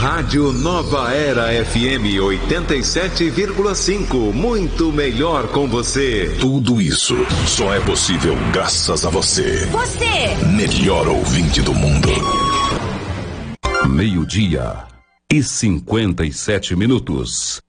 Rádio Nova Era FM 87,5. Muito melhor com você. Tudo isso só é possível graças a você. Você! Melhor ouvinte do mundo. 12:57.